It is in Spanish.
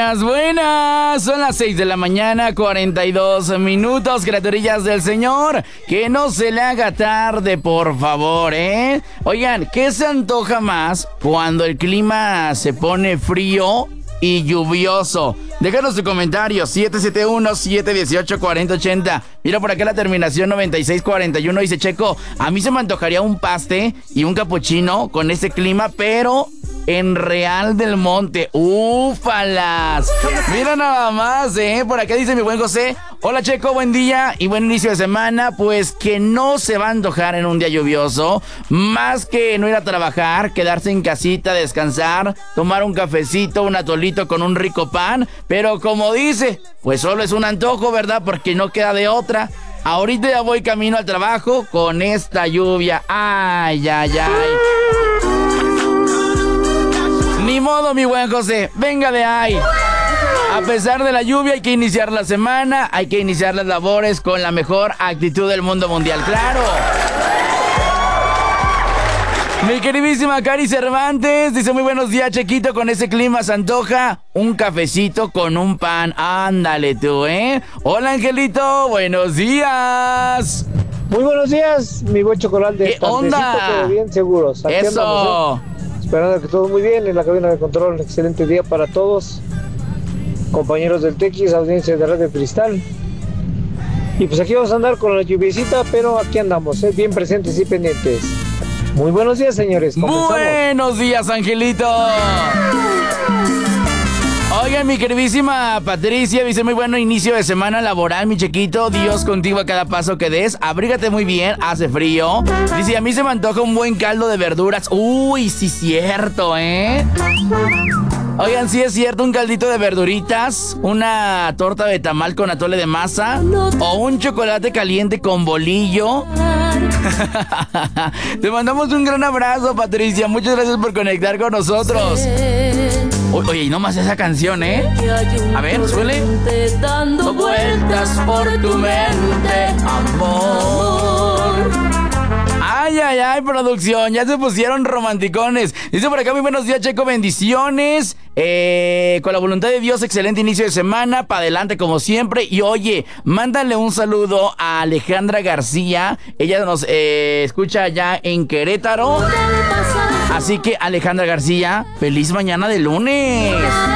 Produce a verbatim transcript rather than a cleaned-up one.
Buenas, buenas. Son las seis de la mañana, cuarenta y dos minutos, criaturillas del Señor. Que no se le haga tarde, por favor, ¿eh? Oigan, ¿qué se antoja más cuando el clima se pone frío y lluvioso? Déjanos tu comentario, siete siete uno, siete uno ocho, cuatro cero ocho cero. Mira por acá la terminación noventa y seis cuarenta y uno. Dice Checo, a mí se me antojaría un paste y un capuchino con este clima, pero en Real del Monte. ¡Úfalas! Mira nada más, ¿eh? Por acá dice mi buen José, hola Checo, buen día y buen inicio de semana. Pues que no se va a antojar en un día lluvioso, más que no ir a trabajar, quedarse en casita, descansar, tomar un cafecito, un atolito con un rico pan. Pero como dice, pues solo es un antojo, ¿verdad? Porque no queda de otra. Ahorita ya voy camino al trabajo con esta lluvia. Ay, ay, ay. Ni modo, mi buen José, venga de ahí. A pesar de la lluvia hay que iniciar la semana, hay que iniciar las labores con la mejor actitud del mundo mundial, ¡claro! Mi queridísima Cari Cervantes dice, muy buenos días, Chequito, con ese clima se antoja un cafecito con un pan. Ándale tú, ¿eh? Hola, Angelito, buenos días. Muy buenos días, mi buen chocolate. ¿Qué onda? Pero bien seguros. Aquí Eso. Andamos, ¿eh? Esperando que todo muy bien en la cabina de control. Excelente día para todos. Compañeros del Tequis, audiencia de Radio Cristal. Y pues aquí vamos a andar con la lluviecita, pero aquí andamos, ¿eh? Bien presentes y pendientes. Muy buenos días, señores. Comenzamos. Buenos días, Angelito. Oiga, mi queridísima Patricia dice, muy bueno inicio de semana laboral, mi Chequito. Dios contigo a cada paso que des. Abrígate muy bien, hace frío. Dice, a mí se me antoja un buen caldo de verduras. Uy, sí cierto, ¿eh? Oigan, sí es cierto, un caldito de verduritas, una torta de tamal con atole de masa o un chocolate caliente con bolillo. Te mandamos un gran abrazo, Patricia. Muchas gracias por conectar con nosotros. O- Oye, y no más esa canción, ¿eh? A ver, suele. Dando vueltas por tu mente, amor. Ay, ay, ay, producción, ya se pusieron romanticones. Dice por acá, muy buenos días, Checo, bendiciones. Eh, con la voluntad de Dios, excelente inicio de semana, para adelante como siempre. Y oye, mándale un saludo a Alejandra García. Ella nos eh, escucha allá en Querétaro. Así que, Alejandra García, feliz mañana de lunes.